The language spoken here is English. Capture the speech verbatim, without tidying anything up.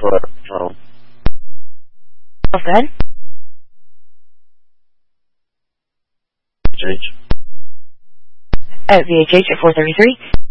for home. Oh, go ahead. H H. At V H H at four thirty-three.